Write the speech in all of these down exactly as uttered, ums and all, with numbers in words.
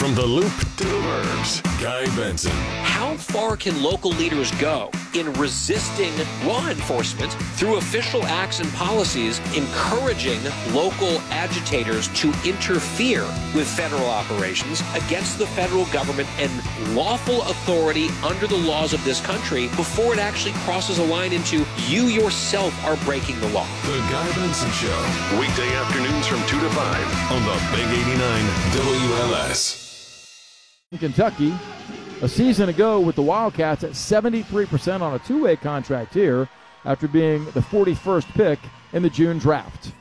From the Loop to the Burbs, Guy Benson. How far can local leaders go in resisting law enforcement through official acts and policies, encouraging local agitators to interfere with federal operations against the federal government and lawful authority under the laws of this country before it actually crosses a line into you yourself are breaking the law? The Guy Benson Show. Weekday afternoons from two to five on the Big eighty-nine W L S. In Kentucky, a season ago with the Wildcats at seventy-three percent on a two-way contract here after being the forty-first pick in the June draft.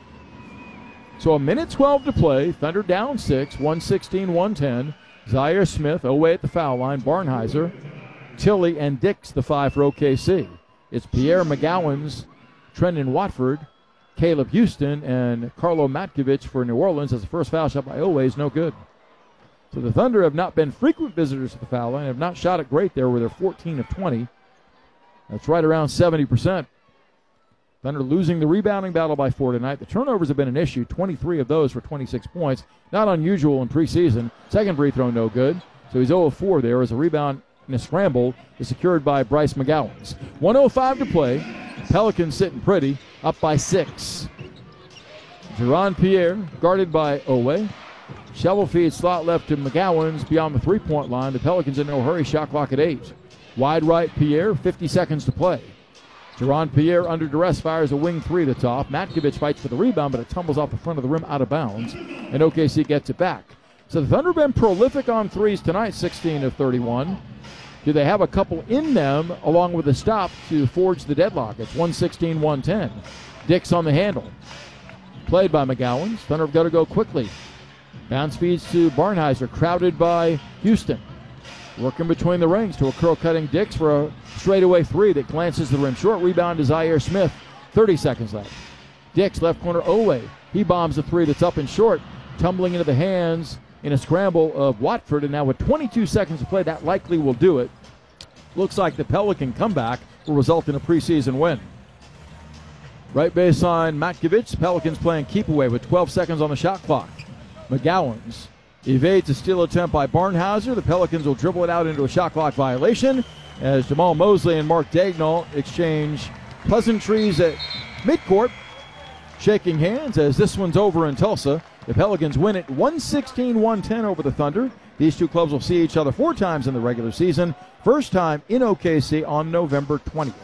So a minute twelve to play, Thunder down six, one sixteen one ten. Zaire Smith away at the foul line, Barnhizer, Tilley, and Dix the five for O K C. It's Pierre McGowan's, Trendon Watford, Caleb Houston, and Carlo Matkovich for New Orleans as the first foul shot by Oweh is no good. So the Thunder have not been frequent visitors to the foul line, have not shot it great there where they're fourteen of twenty. That's right around seventy percent. Thunder losing the rebounding battle by four tonight. The turnovers have been an issue, twenty-three of those for twenty-six points. Not unusual in preseason. Second free throw no good. So he's zero of four there as a rebound in a scramble is secured by Bryce McGowens. one oh five to play. Pelicans sitting pretty, up by six. Jerron Pierre guarded by Oweh. Shovel feed slot left to McGowens beyond the three-point line. The Pelicans in no hurry, shot clock at eight. Wide right, Pierre, fifty seconds to play. Jerron Pierre under duress fires a wing three to top. Matkovich fights for the rebound, but it tumbles off the front of the rim out of bounds, and O K C gets it back. So the Thunder have been prolific on threes tonight, sixteen of thirty-one. Do they have a couple in them along with a stop to forge the deadlock? It's one sixteen one ten. Dix on the handle. Played by McGowens. Thunder have got to go quickly. Bounce feeds to Barnhizer, crowded by Houston. Working between the rings to a curl-cutting Dix for a straightaway three that glances the rim short. Rebound to Zaire Smith. thirty seconds left. Dix, left corner, Oweh. He bombs the three that's up and short, tumbling into the hands in a scramble of Watford. And now with twenty-two seconds to play, that likely will do it. Looks like the Pelican comeback will result in a preseason win. Right baseline, Matkovich. Pelicans playing keep away with twelve seconds on the shot clock. McGowens evades a steal attempt by Barnhizer. The Pelicans will dribble it out into a shot clock violation as Jamal Mosley and Mark Daigneault exchange pleasantries at midcourt, shaking hands as this one's over in Tulsa. The Pelicans win it one sixteen one ten over the Thunder. These two clubs will see each other four times in the regular season. First time in O K C on November twentieth.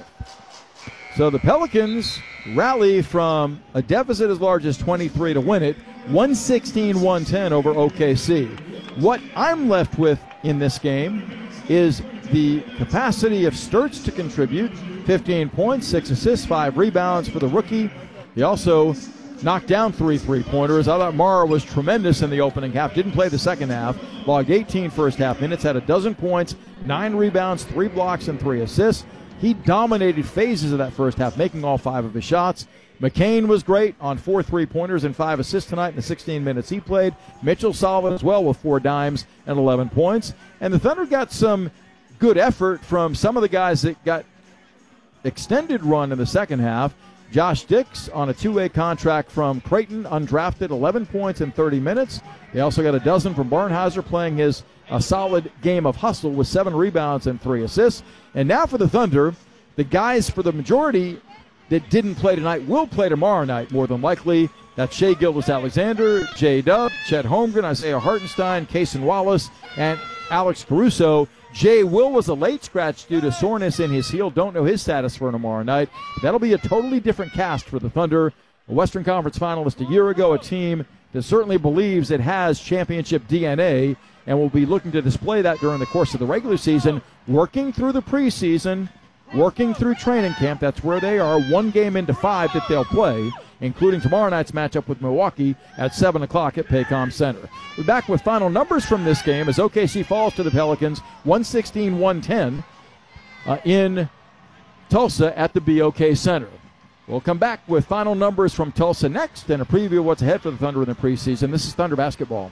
So the Pelicans rally from a deficit as large as twenty-three to win it, one sixteen one ten over O K C. What I'm left with in this game is the capacity of Sturtz to contribute. fifteen points, six assists, five rebounds for the rookie. He also knocked down three three-pointers. I thought Mara was tremendous in the opening half. Didn't play the second half. Logged eighteen first half minutes, had a dozen points, nine rebounds, three blocks, and three assists. He dominated phases of that first half, making all five of his shots. McCain was great on four three-pointers and five assists tonight in the sixteen minutes he played. Mitchell solid as well with four dimes and eleven points. And the Thunder got some good effort from some of the guys that got extended run in the second half. Josh Dix on a two-way contract from Creighton, undrafted, eleven points in thirty minutes. They also got a dozen from Barnhizer playing his a solid game of hustle with seven rebounds and three assists. And now for the Thunder, the guys for the majority that didn't play tonight will play tomorrow night, more than likely. That's Shai Gilgeous-Alexander, J-Dub, Chet Holmgren, Isaiah Hartenstein, Cason Wallace, and Alex Caruso. Jay Will was a late scratch due to soreness in his heel. Don't know his status for tomorrow night. That'll be a totally different cast for the Thunder. A Western Conference finalist a year ago, a team that certainly believes it has championship D N A and will be looking to display that during the course of the regular season, working through the preseason, working through training camp. That's where they are, one game into five that they'll play, including tomorrow night's matchup with Milwaukee at seven o'clock at Paycom Center. We're back with final numbers from this game as O K C falls to the Pelicans one sixteen one ten uh, in Tulsa at the B O K Center. We'll come back with final numbers from Tulsa next and a preview of what's ahead for the Thunder in the preseason. This is Thunder Basketball.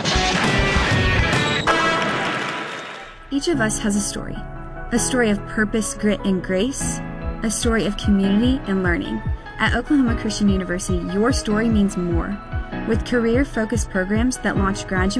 Each of us has a story. A story of purpose, grit, and grace. A story of community and learning. At Oklahoma Christian University, your story means more. With career-focused programs that launch graduates